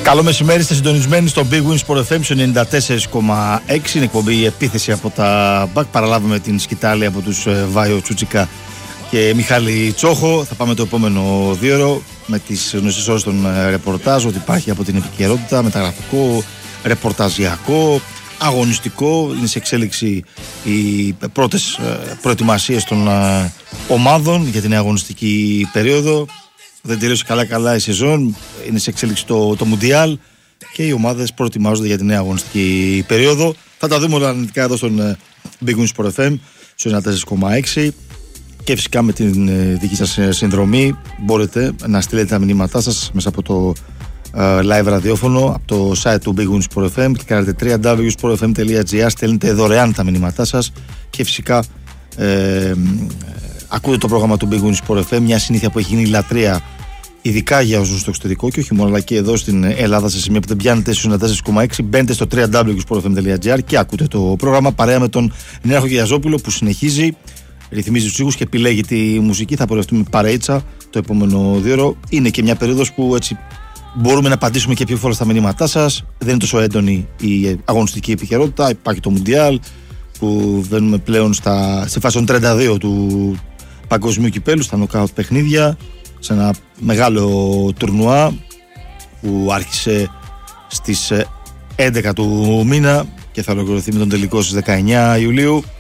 Καλό μεσημέρι, είστε συντονισμένοι στο Big Win Sport FM 94,6. Είναι εκπομπή η επίθεση από τα Μπακ. Παραλάβουμε την σκητάλη από τους Βάιο Τσούτσικα και Μιχάλη Τσόχο. Θα πάμε το επόμενο 2 ώρο με τις γνωστές ώρες των ρεπορτάζ. Ότι υπάρχει από την επικαιρότητα, μεταγραφικό, ρεπορταζιακό, αγωνιστικό. Είναι σε εξέλιξη οι πρώτες προετοιμασίες των ομάδων για την αγωνιστική περίοδο. Δεν τελείωσε καλά η σεζόν, είναι σε εξέλιξη το Μουντιάλ και οι ομάδες προετοιμάζονται για τη νέα αγωνιστική περίοδο. Θα τα δούμε όλα αναλυτικά εδώ στον Big Win Sport FM, στο 94,6 και φυσικά με την δική σας συνδρομή μπορείτε να στείλετε τα μηνύματά σας μέσα από το live ραδιόφωνο, από το site του Big Win Sport FM και κάνετε www.sportfm.gr, στέλνετε δωρεάν τα μηνύματά σας και φυσικά ακούτε το πρόγραμμα του Big Win Sport FM, μια συνήθεια που έχει γίνει λατρεία ειδικά για όσους στο εξωτερικό και όχι μόνο, αλλά και εδώ στην Ελλάδα σε σημεία που δεν πιάνετε στους 94,6. Μπαίνετε στο www.sportfm.gr και ακούτε το πρόγραμμα παρέα με τον Νέαρχο Γιαζόπουλο που συνεχίζει, ρυθμίζει τους ήχους και επιλέγει τη μουσική. Θα πορευτούμε παρέιτσα το επόμενο 2 ώρο. Είναι και μια περίοδος που έτσι μπορούμε να απαντήσουμε και πιο εύκολα στα μηνύματά σας. Δεν είναι τόσο έντονη η αγωνιστική επικαιρότητα. Υπάρχει το Μουντιάλ που βαίνουμε πλέον στη φάση των 32 του Παγκοσμίου Κυπέλου, στα νοκάουτ παιχνίδια, σε ένα μεγάλο τουρνουά που άρχισε στις 11 του μήνα και θα ολοκληρωθεί με τον τελικό στις 19 Ιουλίου.